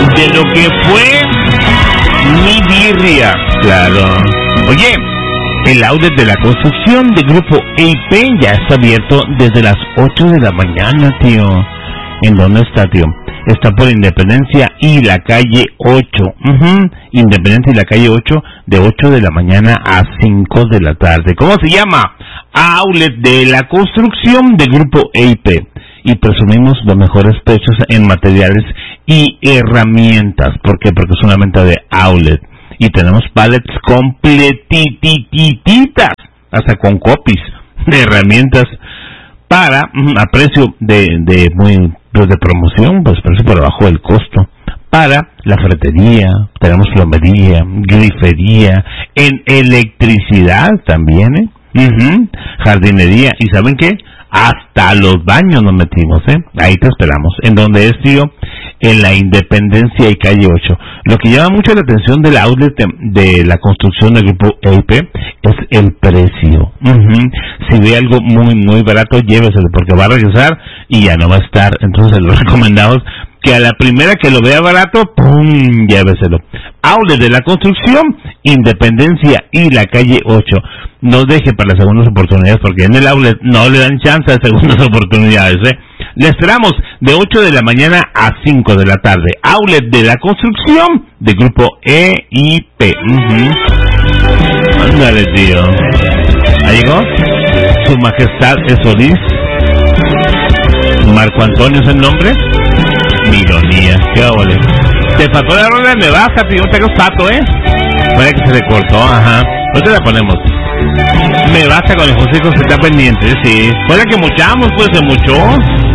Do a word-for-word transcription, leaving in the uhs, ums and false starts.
de lo que fue mi birria. Claro. Oye, el outlet de la construcción de Grupo E I P ya está abierto desde las ocho de la mañana, tío. ¿En dónde está, tío? Está por Independencia y la calle ocho. Uh-huh. Independencia y la calle ocho, de ocho de la mañana a cinco de la tarde. ¿Cómo se llama? Outlet de la construcción de Grupo E I P. Y presumimos los mejores precios en materiales y herramientas. ¿Por qué? Porque es una venta de outlet. Y tenemos pallets completititas, hasta con copies de herramientas para, a precio de, de muy pues de promoción, pues precio por abajo del costo. Para la ferretería, tenemos plomería, grifería, en electricidad también, ¿eh? Uh-huh. Jardinería, ¿y saben qué? Hasta los baños nos metimos, ¿eh? Ahí te esperamos. ¿En dónde es, tío? En la Independencia y calle ocho. Lo que llama mucho la atención del outlet de, de la construcción del Grupo E I P es el precio. Uh-huh. Si ve algo muy, muy barato, lléveselo, porque va a regresar y ya no va a estar. Entonces, lo recomendamos que a la primera que lo vea barato, ¡pum!, lléveselo. Outlet de la construcción, Independencia y la calle ocho. No deje para las segundas oportunidades, porque en el outlet no le dan chance de segundas oportunidades, ¿eh? Le esperamos de ocho de la mañana a cinco de la tarde. Outlet de la construcción de Grupo E I P. Uh-huh. Ándale, tío. ¿Ahí llegó? Su Majestad es Solís. Marco Antonio es el nombre. Mi ironía, qué ole. Te faltó la rola, me baja, tío, no te hagas pato, ¿eh? Puede que se le cortó, ajá. Ahorita la ponemos. Me basta con el José José, está pendiente, sí. Puede que muchamos, pues se muchó.